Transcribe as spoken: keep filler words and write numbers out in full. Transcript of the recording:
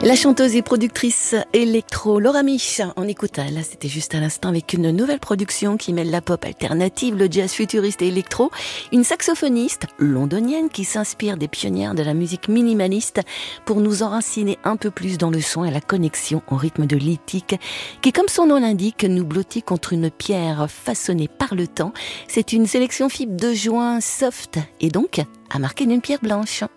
La chanteuse et productrice électro Laura Mich, on écoute, là c'était juste à l'instant avec une nouvelle production qui mêle la pop alternative, le jazz futuriste et électro, une saxophoniste londonienne qui s'inspire des pionnières de la musique minimaliste pour nous enraciner un peu plus dans le son et la connexion au rythme de lithique qui, comme son nom l'indique, nous blottit contre une pierre façonnée par le temps. C'est une sélection fibre de joint soft et donc à marquer d'une pierre blanche.